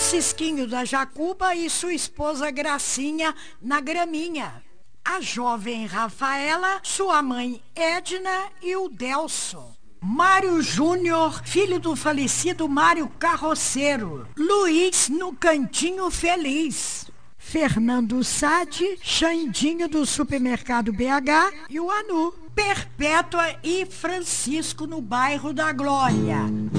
Francisquinho da Jacuba e sua esposa Gracinha na graminha. A jovem Rafaela, sua mãe Edna e o Delson. Mário Júnior, filho do falecido Mário Carroceiro. Luiz no Cantinho Feliz. Fernando Sade, Xandinho do Supermercado BH e o Anu. Perpétua e Francisco no bairro da Glória.